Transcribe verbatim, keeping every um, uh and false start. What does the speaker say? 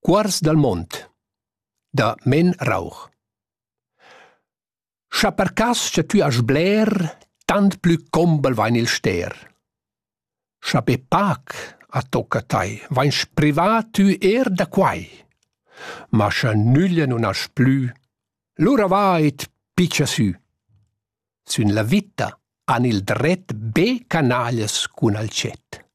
Cuors del mond, da Men Rauch. Scha per cas cha tu has bler, tant plü combel vain il ster. Scha be pac a tocca tai, vain privat tu er da quai. Ma scha nuglia non has plü, lura vait piccia su. Sün la vita han il dret be canaglias cun al cet.